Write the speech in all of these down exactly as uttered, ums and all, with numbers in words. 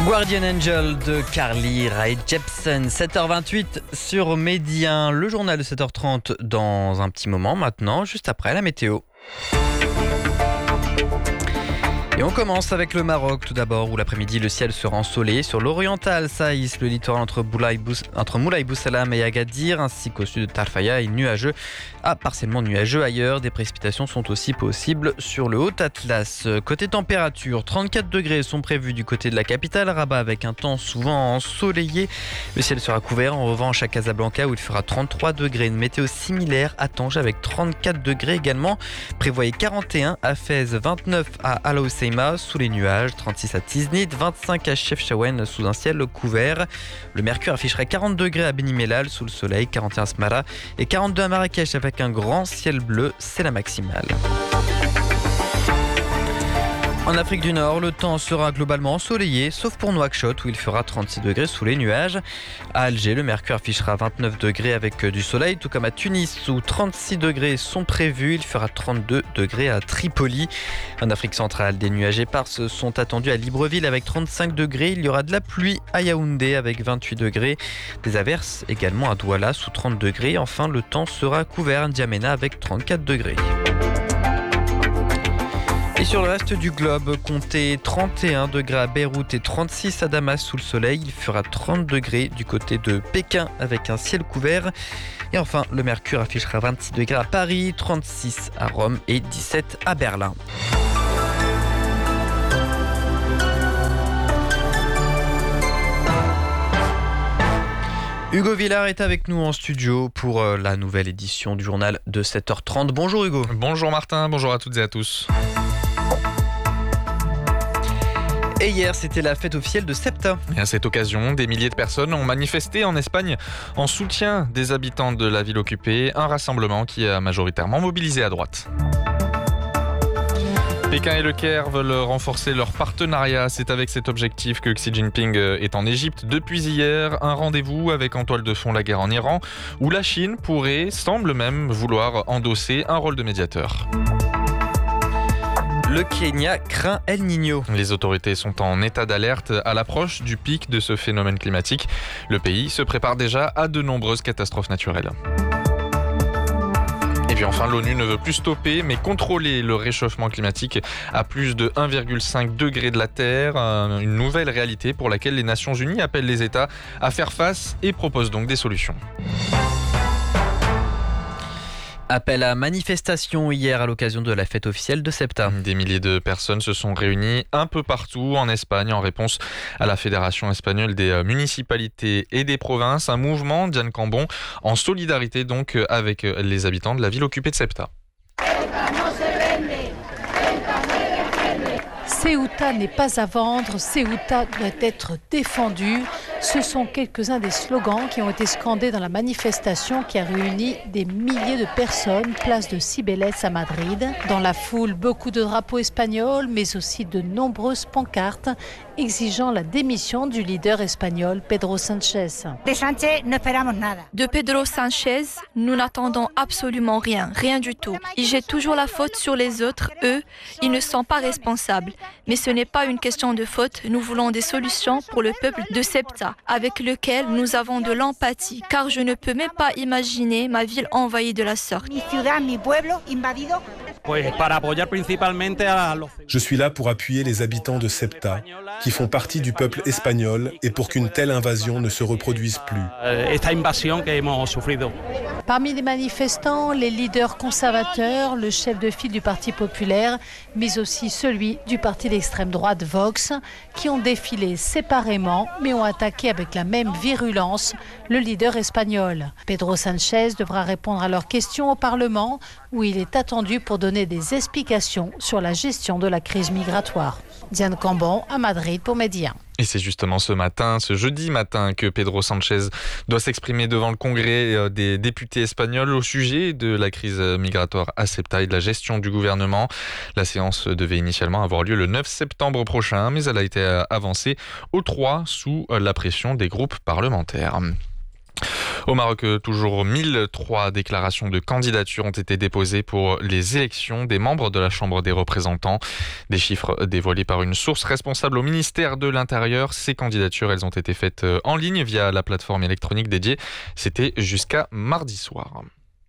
Guardian Angel de Carly Rae Jepsen, sept heures vingt-huit sur Média. Le journal de sept heures trente dans un petit moment maintenant, juste après la météo. Et on commence avec le Maroc tout d'abord, où l'après-midi le ciel sera ensoleillé sur l'oriental Saïs, le littoral entre, Boulaïbous, entre Moulay Boussalam et Agadir, ainsi qu'au sud de Tarfaya et nuageux, à partiellement nuageux ailleurs. Des précipitations sont aussi possibles sur le Haut-Atlas. Côté température, trente-quatre degrés sont prévus du côté de la capitale, Rabat, avec un temps souvent ensoleillé. Le ciel sera couvert en revanche à Casablanca où il fera trente-trois degrés. Une météo similaire à Tanger avec trente-quatre degrés également. Prévoyez quarante et un à Fès, vingt-neuf à Al Hoceima sous les nuages, trente-six à Tiznit, vingt-cinq à Chefchaouen sous un ciel couvert. Le mercure afficherait quarante degrés à Beni Mellal sous le soleil, quarante et un à Smara et quarante-deux à Marrakech avec un grand ciel bleu, c'est la maximale. En Afrique du Nord, le temps sera globalement ensoleillé, sauf pour Nouakchott où il fera trente-six degrés sous les nuages. À Alger, le mercure affichera vingt-neuf degrés avec du soleil, tout comme à Tunis où trente-six degrés sont prévus. Il fera trente-deux degrés à Tripoli. En Afrique centrale, des nuages éparses sont attendus à Libreville avec trente-cinq degrés. Il y aura de la pluie à Yaoundé avec vingt-huit degrés. Des averses également à Douala sous trente degrés. Enfin, le temps sera couvert à N'Djamena avec trente-quatre degrés. Et sur le reste du globe, comptez trente et un degrés à Beyrouth et trente-six à Damas sous le soleil. Il fera trente degrés du côté de Pékin avec un ciel couvert. Et enfin, le mercure affichera vingt-six degrés à Paris, trente-six à Rome et dix-sept à Berlin. Hugo Villard est avec nous en studio pour la nouvelle édition du journal de sept heures trente. Bonjour Hugo. Bonjour Martin, bonjour à toutes et à tous. Et hier, c'était la fête officielle de Ceuta. Et à cette occasion, des milliers de personnes ont manifesté en Espagne en soutien des habitants de la ville occupée. Un rassemblement qui a majoritairement mobilisé à droite. Pékin et le Caire veulent renforcer leur partenariat. C'est avec cet objectif que Xi Jinping est en Égypte depuis hier. Un rendez-vous avec en toile de fond la guerre en Iran, où la Chine pourrait, semble même, vouloir endosser un rôle de médiateur. Le Kenya craint El Niño. Les autorités sont en état d'alerte à l'approche du pic de ce phénomène climatique. Le pays se prépare déjà à de nombreuses catastrophes naturelles. Et puis enfin, l'ONU ne veut plus stopper, mais contrôler le réchauffement climatique à plus de un virgule cinq degré de la Terre. Une nouvelle réalité pour laquelle les Nations Unies appellent les États à faire face et proposent donc des solutions. Appel à manifestation hier à l'occasion de la fête officielle de Ceuta. Des milliers de personnes se sont réunies un peu partout en Espagne en réponse à la Fédération espagnole des municipalités et des provinces. Un mouvement, Diane Cambon, en solidarité donc avec les habitants de la ville occupée de Ceuta. Ceuta n'est pas à vendre, Ceuta doit être défendu. Ce sont quelques-uns des slogans qui ont été scandés dans la manifestation qui a réuni des milliers de personnes, place de Cibeles à Madrid. Dans la foule, beaucoup de drapeaux espagnols, mais aussi de nombreuses pancartes exigeant la démission du leader espagnol Pedro Sánchez. De Pedro Sánchez, nous n'attendons absolument rien, rien du tout. Il jette toujours la faute sur les autres, eux, ils ne sont pas responsables. Mais ce n'est pas une question de faute, nous voulons des solutions pour le peuple de Ceuta, avec lequel nous avons de l'empathie, car je ne peux même pas imaginer ma ville envahie de la sorte. Je suis là pour appuyer les habitants de Ceuta, qui font partie du peuple espagnol, et pour qu'une telle invasion ne se reproduise plus. Parmi les manifestants, les leaders conservateurs, le chef de file du Parti populaire, mais aussi celui du parti d'extrême droite Vox, qui ont défilé séparément, mais ont attaqué avec la même virulence le leader espagnol. Pedro Sánchez devra répondre à leurs questions au Parlement, où il est attendu pour donner des explications sur la gestion de la crise migratoire. Diane Cambon à Madrid pour Média. Et c'est justement ce matin, ce jeudi matin, que Pedro Sánchez doit s'exprimer devant le Congrès des députés espagnols au sujet de la crise migratoire à Ceuta et de la gestion du gouvernement. La séance devait initialement avoir lieu le neuf septembre prochain, mais elle a été avancée au trois sous la pression des groupes parlementaires. Au Maroc, toujours mille trois déclarations de candidature ont été déposées pour les élections des membres de la Chambre des représentants. Des chiffres dévoilés par une source responsable au ministère de l'Intérieur. Ces candidatures, elles ont été faites en ligne via la plateforme électronique dédiée. C'était jusqu'à mardi soir.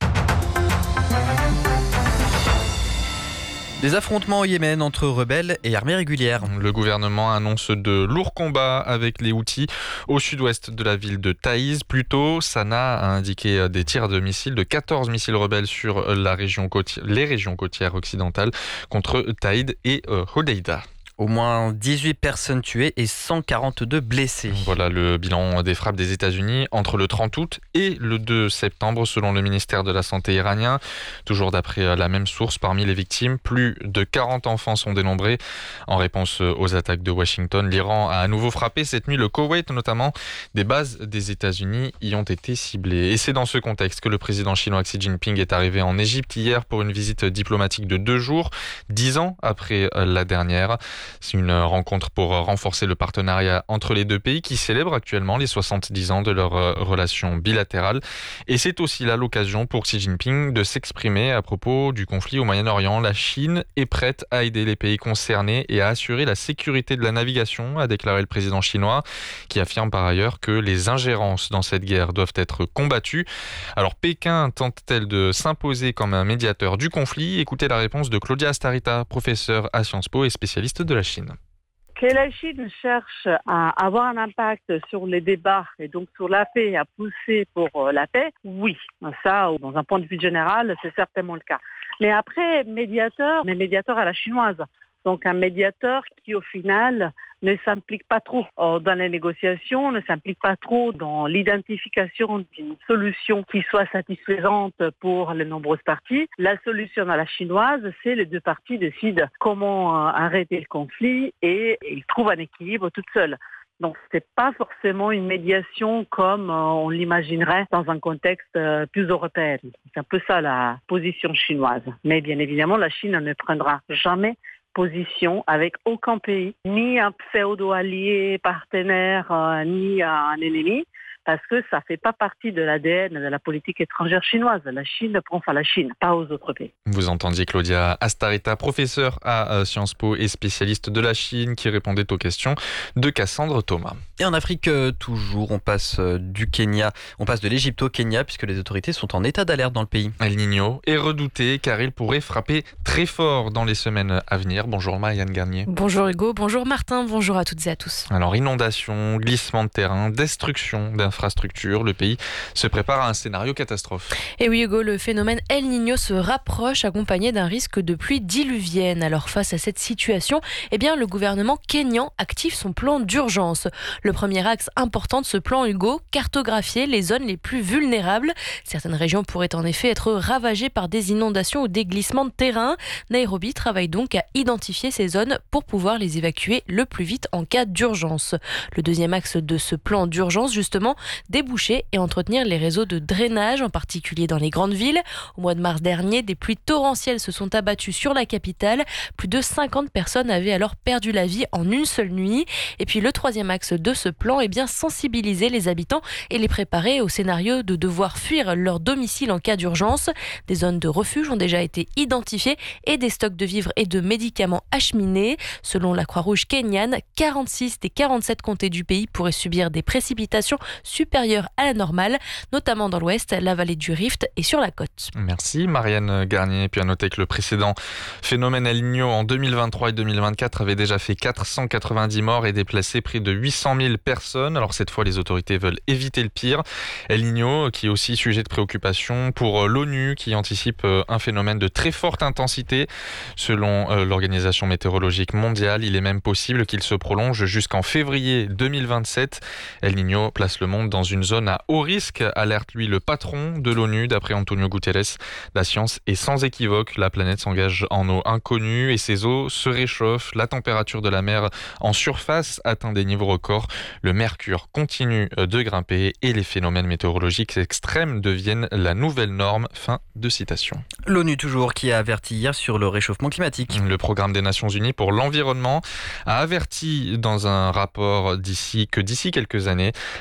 Des affrontements au Yémen entre rebelles et armées régulières. Le gouvernement annonce de lourds combats avec les Houthis au sud-ouest de la ville de Taïz. Plus tôt, Sanaa a indiqué des tirs de missiles, de quatorze missiles rebelles sur la région côtière, les régions côtières occidentales contre Taïd et euh, Hodeïda. Au moins dix-huit personnes tuées et cent quarante-deux blessées. Voilà le bilan des frappes des États-Unis entre le trente août et le deux septembre, selon le ministère de la Santé iranien. Toujours d'après la même source, parmi les victimes, plus de quarante enfants sont dénombrés. En réponse aux attaques de Washington, l'Iran a à nouveau frappé cette nuit le Koweït, notamment. Des bases des États-Unis y ont été ciblées. Et c'est dans ce contexte que le président chinois Xi Jinping est arrivé en Égypte hier pour une visite diplomatique de deux jours, dix ans après la dernière. C'est une rencontre pour renforcer le partenariat entre les deux pays qui célèbrent actuellement les soixante-dix ans de leur relation bilatérale. Et c'est aussi là l'occasion pour Xi Jinping de s'exprimer à propos du conflit au Moyen-Orient. La Chine est prête à aider les pays concernés et à assurer la sécurité de la navigation, a déclaré le président chinois, qui affirme par ailleurs que les ingérences dans cette guerre doivent être combattues. Alors Pékin tente-t-elle de s'imposer comme un médiateur du conflit? Écoutez la réponse de Claudia Astarita, professeure à Sciences Po et spécialiste de la Chine. Que la Chine cherche à avoir un impact sur les débats et donc sur la paix, à pousser pour la paix, oui. Ça, dans un point de vue général, c'est certainement le cas. Mais après, médiateur, mais médiateur à la chinoise. Donc un médiateur qui, au final, ne s'implique pas trop dans les négociations, ne s'implique pas trop dans l'identification d'une solution qui soit satisfaisante pour les nombreuses parties. La solution à la chinoise, c'est les deux parties décident comment arrêter le conflit et ils trouvent un équilibre toutes seules. Donc, c'est pas forcément une médiation comme on l'imaginerait dans un contexte plus européen. C'est un peu ça la position chinoise. Mais bien évidemment, la Chine ne prendra jamais position avec aucun pays, ni un pseudo-allié partenaire, euh, ni un ennemi, parce que ça ne fait pas partie de l'A D N de la politique étrangère chinoise. La Chine pense à la Chine, pas aux autres pays. Vous entendiez Claudia Astarita, professeure à Sciences Po et spécialiste de la Chine, qui répondait aux questions de Cassandre Thomas. Et en Afrique, toujours, on passe du Kenya, on passe de l'Égypte au Kenya, puisque les autorités sont en état d'alerte dans le pays. El Niño est redouté car il pourrait frapper très fort dans les semaines à venir. Bonjour Marianne Garnier. Bonjour Hugo, bonjour Martin, bonjour à toutes et à tous. Alors inondation, glissement de terrain, destruction d'infrastructures, le pays se prépare à un scénario catastrophe. Et oui Hugo, le phénomène El Niño se rapproche accompagné d'un risque de pluie diluvienne. Alors face à cette situation, eh bien, le gouvernement kényan active son plan d'urgence. Le premier axe important de ce plan, Hugo, cartographier les zones les plus vulnérables. Certaines régions pourraient en effet être ravagées par des inondations ou des glissements de terrain. Nairobi travaille donc à identifier ces zones pour pouvoir les évacuer le plus vite en cas d'urgence. Le deuxième axe de ce plan d'urgence, justement, déboucher et entretenir les réseaux de drainage, en particulier dans les grandes villes. Au mois de mars dernier, des pluies torrentielles se sont abattues sur la capitale. Plus de cinquante personnes avaient alors perdu la vie en une seule nuit. Et puis le troisième axe de ce plan est bien sensibiliser les habitants et les préparer au scénario de devoir fuir leur domicile en cas d'urgence. Des zones de refuge ont déjà été identifiées et des stocks de vivres et de médicaments acheminés. Selon la Croix-Rouge kenyane, quarante-six des quarante-sept comtés du pays pourraient subir des précipitations supérieures à la normale, notamment dans l'ouest, la vallée du Rift et sur la côte. Merci Marianne Garnier. Et puis à noter que le précédent phénomène El Niño en deux mille vingt-trois et deux mille vingt-quatre avait déjà fait quatre cent quatre-vingt-dix morts et déplacé près de huit cent mille personnes. Alors cette fois, les autorités veulent éviter le pire. El Niño qui est aussi sujet de préoccupation pour l'ONU qui anticipe un phénomène de très forte intensité. Selon l'Organisation météorologique mondiale, il est même possible qu'il se prolonge jusqu'en février deux mille vingt-sept. El Niño place le monde dans une zone à haut risque, alerte lui le patron de l'ONU. D'après Antonio Guterres, la science est sans équivoque. La planète s'engage en eau inconnue et ses eaux se réchauffent. La température de la mer en surface atteint des niveaux records. Le mercure continue de grimper et les phénomènes météorologiques extrêmes deviennent la nouvelle norme. Fin de citation. L'ONU toujours qui a averti hier sur le réchauffement climatique. Le programme des Nations Unies pour l'environnement a averti dans un rapport d'ici que d'ici quelques années, la température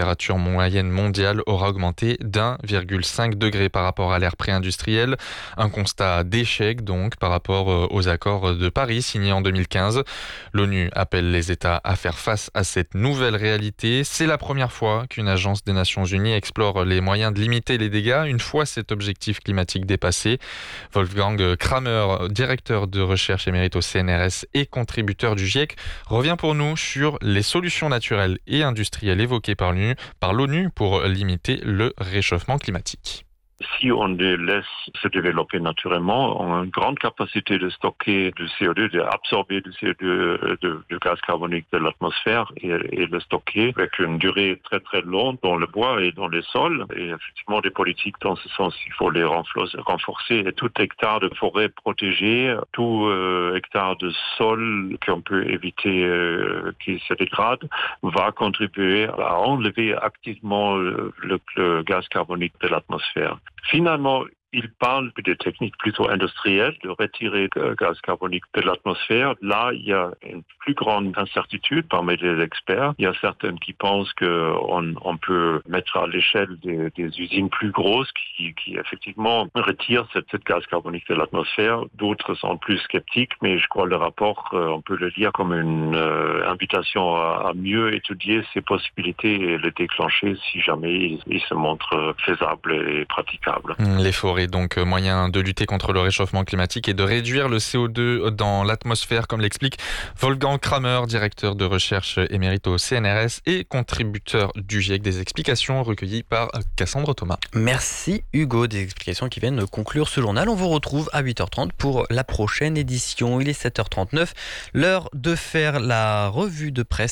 température moyenne mondiale aura augmenté d'un virgule cinq degré par rapport à l'ère pré-industrielle. Un constat d'échec donc par rapport aux accords de Paris signés en deux mille quinze. L'ONU appelle les États à faire face à cette nouvelle réalité. C'est la première fois qu'une agence des Nations Unies explore les moyens de limiter les dégâts une fois cet objectif climatique dépassé. Wolfgang Kramer, directeur de recherche émérite au C N R S et contributeur du GIEC, revient pour nous sur les solutions naturelles et industrielles évoquées par l'ONU, par l'ONU pour limiter le réchauffement climatique. Si on les laisse se développer naturellement, on a une grande capacité de stocker du C O deux, d'absorber du C O deux, de, du gaz carbonique de l'atmosphère et, et le stocker avec une durée très très longue dans le bois et dans les sols. Et effectivement, des politiques dans ce sens, il faut les renforcer. Et tout hectare de forêt protégée, tout euh, hectare de sol qu'on peut éviter euh, qui se dégrade, va contribuer à enlever activement le, le, le gaz carbonique de l'atmosphère. Finalement, il parle des techniques plutôt industrielles de retirer le gaz carbonique de l'atmosphère. Là, il y a une plus grande incertitude parmi les experts. Il y a certains qui pensent qu'on on peut mettre à l'échelle des, des usines plus grosses qui, qui effectivement retirent cette, cette gaz carbonique de l'atmosphère. D'autres sont plus sceptiques, mais je crois que le rapport, on peut le lire comme une euh, invitation à, à mieux étudier ces possibilités et les déclencher si jamais ils, ils se montrent faisables et praticables. Les forêts donc moyen de lutter contre le réchauffement climatique et de réduire le C O deux dans l'atmosphère, comme l'explique Wolfgang Kramer, directeur de recherche émérite au C N R S et contributeur du GIEC. Des explications recueillies par Cassandre Thomas. Merci Hugo, des explications qui viennent conclure ce journal. On vous retrouve à huit heures trente pour la prochaine édition. Il est sept heures trente-neuf, l'heure de faire la revue de presse.